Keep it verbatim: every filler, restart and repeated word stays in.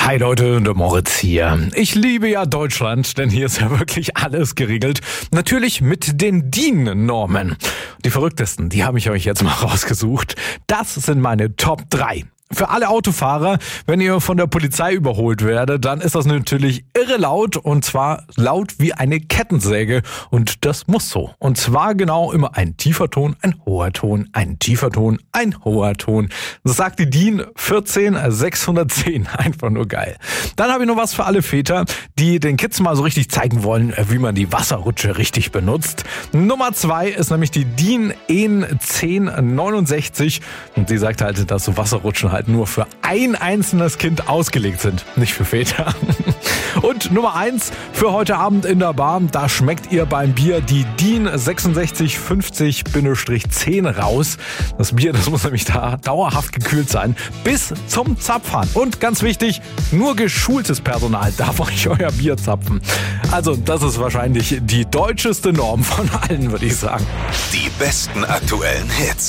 Hi Leute, der Moritz hier. Ich liebe ja Deutschland, denn hier ist ja wirklich alles geregelt. Natürlich mit den D I N-Normen. Die verrücktesten, die habe ich euch jetzt mal rausgesucht. Das sind meine Top drei. Für alle Autofahrer, wenn ihr von der Polizei überholt werdet, dann ist das natürlich irre laut, und zwar laut wie eine Kettensäge, und das muss so. Und zwar genau immer ein tiefer Ton, ein hoher Ton, ein tiefer Ton, ein hoher Ton. Das sagt die D I N vierzehn sechshundertzehn, einfach nur geil. Dann habe ich noch was für alle Väter, die den Kids mal so richtig zeigen wollen, wie man die Wasserrutsche richtig benutzt. Nummer zwei ist nämlich die D I N E N zehn neunundsechzig, und die sagt halt, dass so Wasserrutschen halt nur für ein einzelnes Kind ausgelegt sind, nicht für Väter. Und Nummer eins für heute Abend in der Bar, da schmeckt ihr beim Bier die D I N sechsundsechzig fünfzig zehn raus. Das Bier, das muss nämlich da dauerhaft gekühlt sein, bis zum Zapfhahn. Und ganz wichtig, nur geschultes Personal darf euch euer Bier zapfen. Also das ist wahrscheinlich die deutscheste Norm von allen, würde ich sagen. Die besten aktuellen Hits.